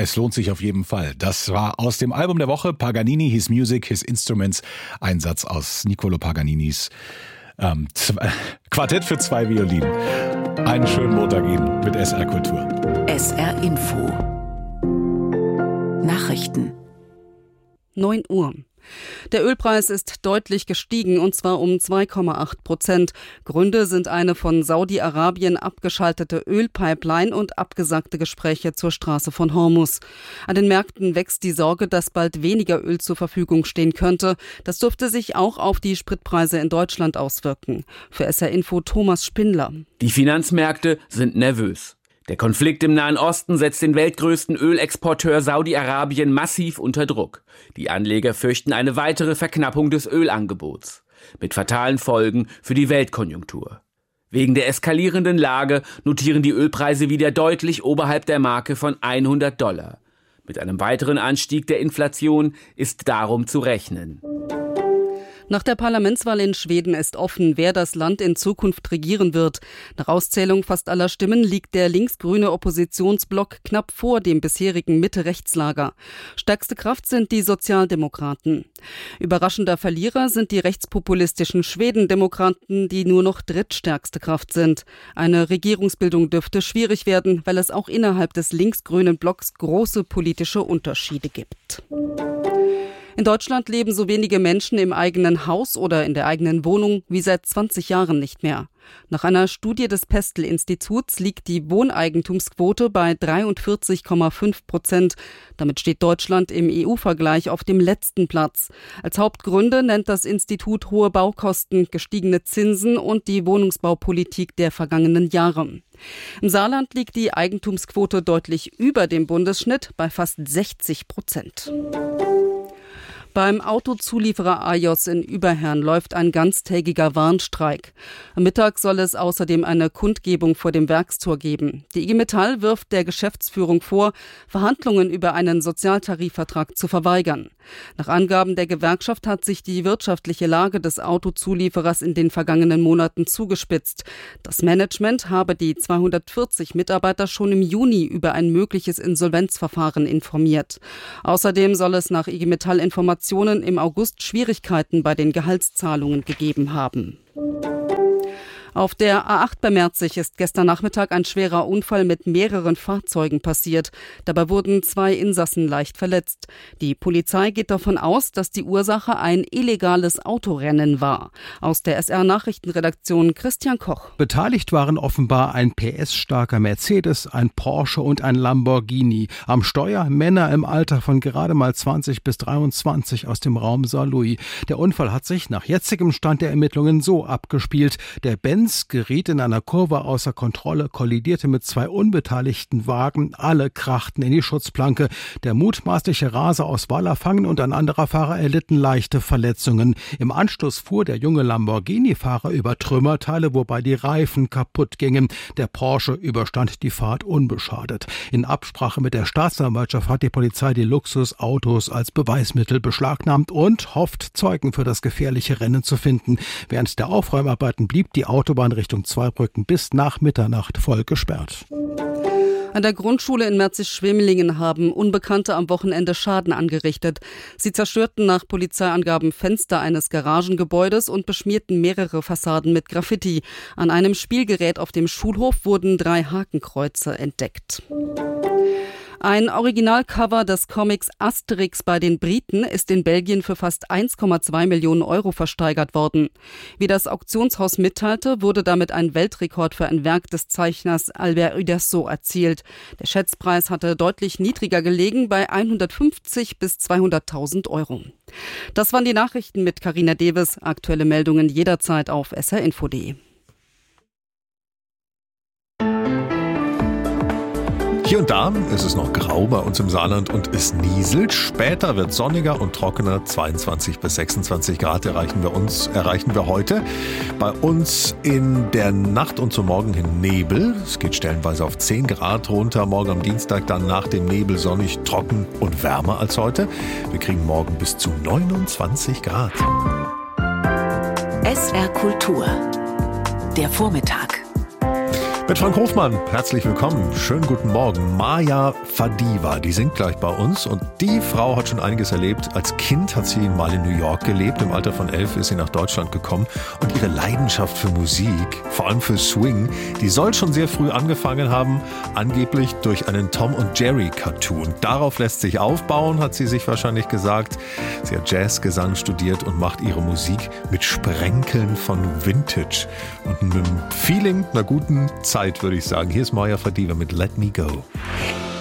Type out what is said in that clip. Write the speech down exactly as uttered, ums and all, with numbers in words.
Es lohnt sich auf jeden Fall. Das war aus dem Album der Woche, Paganini, His Music, His Instruments. Ein Satz aus Niccolo Paganinis ähm, Quartett für zwei Violinen. Einen schönen Montag Ihnen mit S R Kultur. S R Info. Nachrichten. neun Uhr. Der Ölpreis ist deutlich gestiegen, und zwar um zwei Komma acht Prozent. Gründe sind eine von Saudi-Arabien abgeschaltete Ölpipeline und abgesagte Gespräche zur Straße von Hormuz. An den Märkten wächst die Sorge, dass bald weniger Öl zur Verfügung stehen könnte. Das dürfte sich auch auf die Spritpreise in Deutschland auswirken. Für S R Info Thomas Spindler. Die Finanzmärkte sind nervös. Der Konflikt im Nahen Osten setzt den weltgrößten Ölexporteur Saudi-Arabien massiv unter Druck. Die Anleger fürchten eine weitere Verknappung des Ölangebots, mit fatalen Folgen für die Weltkonjunktur. Wegen der eskalierenden Lage notieren die Ölpreise wieder deutlich oberhalb der Marke von hundert Dollar. Mit einem weiteren Anstieg der Inflation ist darum zu rechnen. Nach der Parlamentswahl in Schweden ist offen, wer das Land in Zukunft regieren wird. Nach Auszählung fast aller Stimmen liegt der linksgrüne Oppositionsblock knapp vor dem bisherigen Mitte-Rechts-Lager. Stärkste Kraft sind die Sozialdemokraten. Überraschender Verlierer sind die rechtspopulistischen Schwedendemokraten, die nur noch drittstärkste Kraft sind. Eine Regierungsbildung dürfte schwierig werden, weil es auch innerhalb des linksgrünen Blocks große politische Unterschiede gibt. In Deutschland leben so wenige Menschen im eigenen Haus oder in der eigenen Wohnung wie seit zwanzig Jahren nicht mehr. Nach einer Studie des Pestel-Instituts liegt die Wohneigentumsquote bei dreiundvierzig Komma fünf Prozent. Damit steht Deutschland im E U-Vergleich auf dem letzten Platz. Als Hauptgründe nennt das Institut hohe Baukosten, gestiegene Zinsen und die Wohnungsbaupolitik der vergangenen Jahre. Im Saarland liegt die Eigentumsquote deutlich über dem Bundesschnitt bei fast sechzig Prozent. Beim Autozulieferer Ajos in Überherrn läuft ein ganztägiger Warnstreik. Am Mittag soll es außerdem eine Kundgebung vor dem Werkstor geben. Die I G Metall wirft der Geschäftsführung vor, Verhandlungen über einen Sozialtarifvertrag zu verweigern. Nach Angaben der Gewerkschaft hat sich die wirtschaftliche Lage des Autozulieferers in den vergangenen Monaten zugespitzt. Das Management habe die zweihundertvierzig Mitarbeiter schon im Juni über ein mögliches Insolvenzverfahren informiert. Außerdem soll es nach I G Metall Informationen im August Schwierigkeiten bei den Gehaltszahlungen gegeben haben. Auf der A acht bei Merzig ist gestern Nachmittag ein schwerer Unfall mit mehreren Fahrzeugen passiert. Dabei wurden zwei Insassen leicht verletzt. Die Polizei geht davon aus, dass die Ursache ein illegales Autorennen war. Aus der S R-Nachrichtenredaktion Christian Koch. Beteiligt waren offenbar ein P S-starker Mercedes, ein Porsche und ein Lamborghini. Am Steuer Männer im Alter von gerade mal zwanzig bis dreiundzwanzig aus dem Raum Saarlouis. Der Unfall hat sich nach jetzigem Stand der Ermittlungen so abgespielt. Der Benz geriet in einer Kurve außer Kontrolle, kollidierte mit zwei unbeteiligten Wagen. Alle krachten in die Schutzplanke. Der mutmaßliche Raser aus Wallerfangen und ein anderer Fahrer erlitten leichte Verletzungen. Im Anschluss fuhr der junge Lamborghini-Fahrer über Trümmerteile, wobei die Reifen kaputt gingen. Der Porsche überstand die Fahrt unbeschadet. In Absprache mit der Staatsanwaltschaft hat die Polizei die Luxusautos als Beweismittel beschlagnahmt und hofft, Zeugen für das gefährliche Rennen zu finden. Während der Aufräumarbeiten blieb die Autobahn Richtung Zweibrücken bis nach Mitternacht voll gesperrt. An der Grundschule in Merzig-Schwemelingen haben Unbekannte am Wochenende Schaden angerichtet. Sie zerstörten nach Polizeiangaben Fenster eines Garagengebäudes und beschmierten mehrere Fassaden mit Graffiti. An einem Spielgerät auf dem Schulhof wurden drei Hakenkreuze entdeckt. Ein Originalcover des Comics Asterix bei den Briten ist in Belgien für fast eins Komma zwei Millionen Euro versteigert worden. Wie das Auktionshaus mitteilte, wurde damit ein Weltrekord für ein Werk des Zeichners Albert Uderzo erzielt. Der Schätzpreis hatte deutlich niedriger gelegen, bei hundertfünfzig bis zweihunderttausend Euro. Das waren die Nachrichten mit Carina Deves. Aktuelle Meldungen jederzeit auf s r info punkt de. Hier und da ist es noch grau bei uns im Saarland und es nieselt. Später wird sonniger und trockener. zweiundzwanzig bis sechsundzwanzig Grad erreichen wir uns, erreichen wir heute. Bei uns in der Nacht und zum Morgen hin Nebel. Es geht stellenweise auf zehn Grad runter. Morgen am Dienstag dann nach dem Nebel sonnig, trocken und wärmer als heute. Wir kriegen morgen bis zu neunundzwanzig Grad. S R Kultur. Der Vormittag. Mit Frank Hofmann, herzlich willkommen. Schönen guten Morgen. Maya Fadiva, die singt gleich bei uns und die Frau hat schon einiges erlebt. Als Kind hat sie mal in New York gelebt. Im Alter von elf ist sie nach Deutschland gekommen und ihre Leidenschaft für Musik, vor allem für Swing, die soll schon sehr früh angefangen haben, angeblich durch einen Tom und Jerry Cartoon. Darauf lässt sich aufbauen, hat sie sich wahrscheinlich gesagt. Sie hat Jazzgesang studiert und macht ihre Musik mit Sprenkeln von Vintage und mit einem Feeling einer guten Zeit, würde ich sagen. Hier ist Maya Fadiva mit Let Me Go.